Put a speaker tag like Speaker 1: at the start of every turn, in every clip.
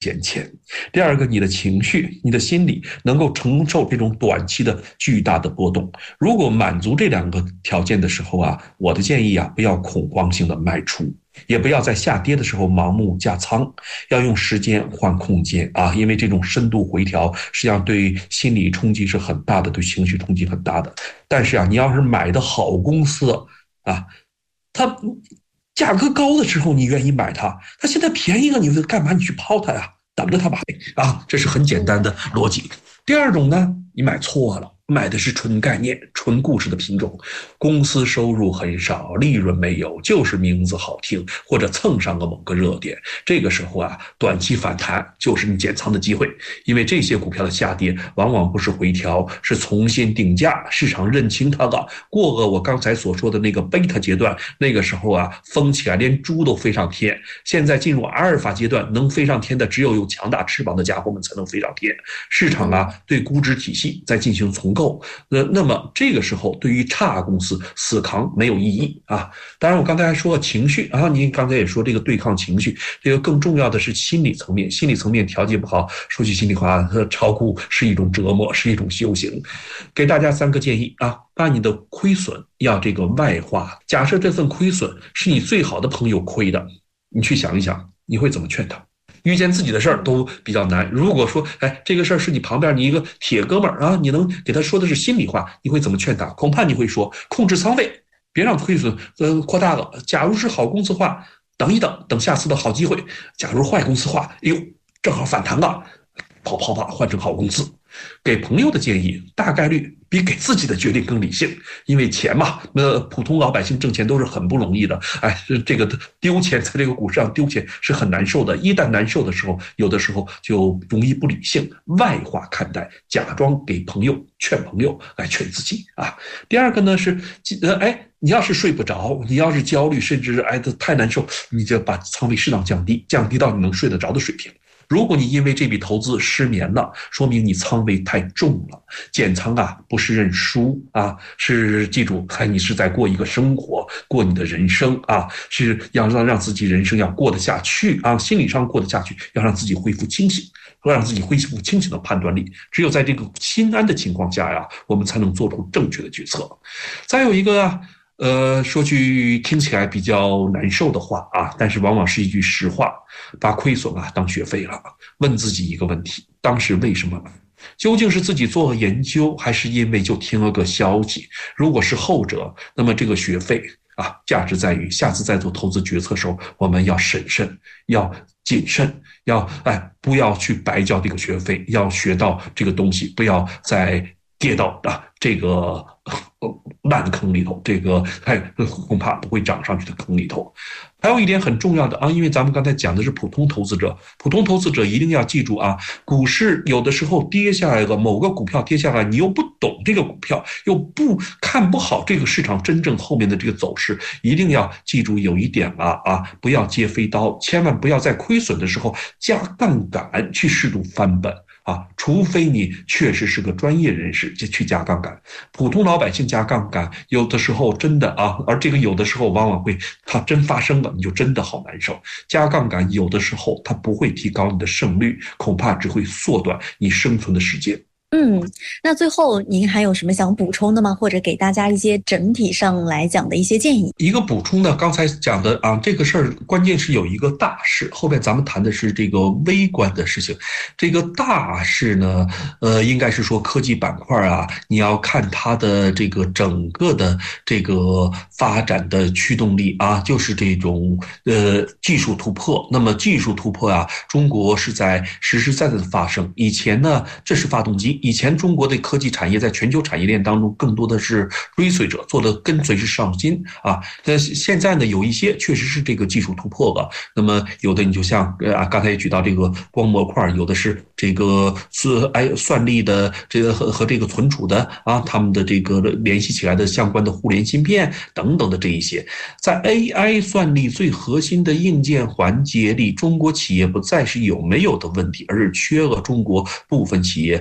Speaker 1: 闲钱。第二个，你的情绪、你的心理能够承受这种短期的巨大的波动。如果满足这两个条件的时候啊，我的建议啊，不要恐慌性的卖出，也不要在下跌的时候盲目加仓，要用时间换空间啊，因为这种深度回调实际上对心理冲击是很大的，对情绪冲击很大的。但是啊，你要是买的好公司啊，它价格高的时候你愿意买它，它现在便宜了，你干嘛你去抛它呀？等着它吧啊，这是很简单的逻辑。第二种呢，你买错了，买的是纯概念、纯故事的品种，公司收入很少，利润没有，就是名字好听，或者蹭上个某个热点。这个时候啊，短期反弹就是你减仓的机会，因为这些股票的下跌往往不是回调，是重新定价，市场认清它了，过了我刚才所说的那个贝塔阶段，那个时候啊，疯起来连猪都飞上天。现在进入阿尔法阶段，能飞上天的只有强大翅膀的家伙们才能飞上天。市场啊，对估值体系在进行重构，那么这个时候对于差公司死扛没有意义啊。当然我刚才还说了情绪啊，您刚才也说这个对抗情绪，这个更重要的是心理层面，心理层面调节不好，说句心里话，炒股是一种折磨，是一种修行。给大家3个建议啊，把你的亏损要这个外化。假设这份亏损是你最好的朋友亏的，你去想一想，你会怎么劝他？遇见自己的事儿都比较难。如果说，这个事儿是你旁边你一个铁哥们儿啊，你能给他说的是心里话，你会怎么劝他？恐怕你会说，控制仓位，别让亏损扩大了。假如是好公司话，等一等，等下次的好机会。假如坏公司话，哎呦，正好反弹了，跑吧，换成好公司。给朋友的建议大概率比给自己的决定更理性，因为钱嘛，普通老百姓挣钱都是很不容易的，这个丢钱在这个股市上丢钱是很难受的，一旦难受的时候，有的时候就容易不理性，外化看待，假装给朋友劝朋友来劝自己啊。第二个呢是，你要是睡不着，你要是焦虑，甚至太难受，你就把仓位适当降低到你能睡得着的水平。如果你因为这笔投资失眠了，说明你仓位太重了。减仓啊，不是认输啊，是记住，你是在过一个生活，过你的人生啊，是要让自己人生要过得下去啊，心理上过得下去，要让自己恢复清醒，让自己恢复清醒的判断力。只有在这个心安的情况下呀，我们才能做出正确的决策。再有一个啊。说句听起来比较难受的话啊，但是往往是一句实话，把亏损啊当学费了。问自己一个问题，当时为什么买？究竟是自己做了研究，还是因为就听了个消息？如果是后者，那么这个学费啊，价值在于下次再做投资决策的时候，我们要审慎，要谨慎，要不要去白交这个学费，要学到这个东西，不要再跌到这个烂坑里头，这个恐怕不会涨上去的坑里头。还有一点很重要的啊，因为咱们刚才讲的是普通投资者，普通投资者一定要记住啊，股市有的时候跌下来了，某个股票跌下来，你又不懂这个股票，又看不好这个市场真正后面的这个走势，一定要记住有一点啊，不要接飞刀，千万不要在亏损的时候加杠杆去试图翻本。除非你确实是个专业人士，就去加杠杆。普通老百姓加杠杆，有的时候真的而这个有的时候往往会，它真发生了，你就真的好难受。加杠杆有的时候它不会提高你的胜率，恐怕只会缩短你生存的时间。
Speaker 2: 那最后您还有什么想补充的吗？或者给大家一些整体上来讲的一些建议？
Speaker 1: 一个补充呢，刚才讲的这个事儿关键是有一个大事，后面咱们谈的是这个微观的事情。这个大事呢，应该是说科技板块啊，你要看它的这个整个的这个发展的驱动力啊，就是这种技术突破。那么技术突破啊，中国是在实实在在的发生。以前呢，这是发动机。以前中国的科技产业在全球产业链当中更多的是追随者，做的跟随是上新啊。但现在呢，有一些确实是这个技术突破了。那么有的你就像刚才也举到这个光模块，有的是这个算力的这个和这个存储的他们的这个联系起来的相关的互联芯片等等的这一些，在 AI 算力最核心的硬件环节里，中国企业不再是有没有的问题，而是缺了中国部分企业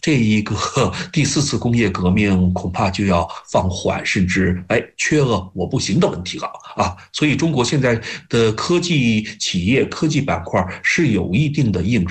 Speaker 1: 这一个第4次工业革命恐怕就要放缓，甚至缺额我不行的问题了啊！所以中国现在的科技企业、科技板块是有一定的硬